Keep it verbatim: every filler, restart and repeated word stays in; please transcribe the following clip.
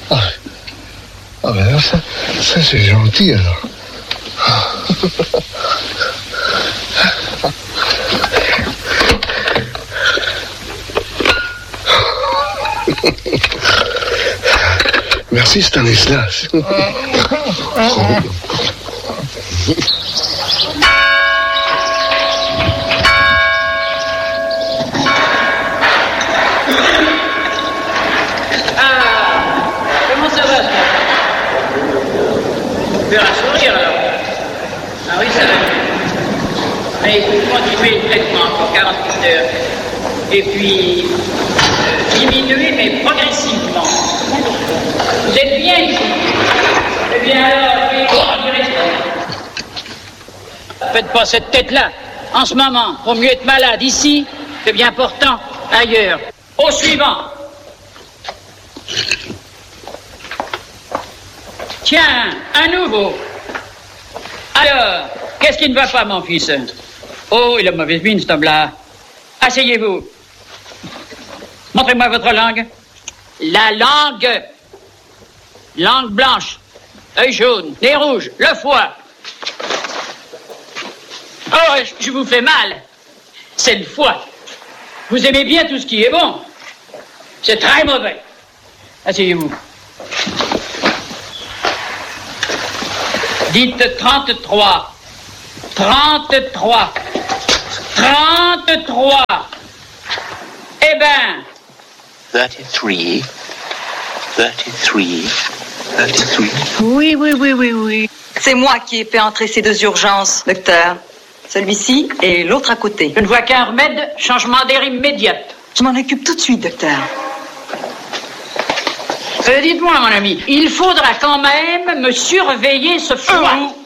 Ah, ah ben ça, ça c'est gentil alors. Merci Stanislas. Faire un sourire alors. Ah oui, ça va. Allez, il faut continuer le traitement encore quarante-huit heures. Et puis, euh, diminuer, mais progressivement. Vous êtes bien ici. Eh bien alors, oui, faites pas cette tête-là. En ce moment, vaut mieux être malade ici que bien portant ailleurs. Au suivant. Tiens, à nouveau. Alors, qu'est-ce qui ne va pas, mon fils? Oh, il a mauvaise mine, cet homme-là. Asseyez-vous. Montrez-moi votre langue. La langue. Langue blanche. Œil jaune. Nez rouge. Le foie. Oh, je vous fais mal. C'est le foie. Vous aimez bien tout ce qui est bon. C'est très mauvais. Asseyez-vous. Dites trente-trois. trente-trois. trente-trois. Eh ben. Thirty-three. Thirty-three. Thirty-three. Oui, oui, oui, oui, oui. C'est moi qui ai fait entrer ces deux urgences, docteur. Celui-ci et l'autre à côté. Je ne vois qu'un remède, changement d'air immédiat. Je m'en occupe tout de suite, docteur. Euh, dites-moi, mon ami, il faudra quand même me surveiller ce foie.